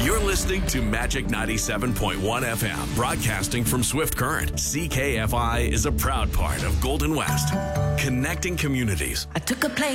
You're listening to Magic 97.1 FM, broadcasting from Swift Current. CKFI is a proud part of Golden West, connecting communities. I took a plane.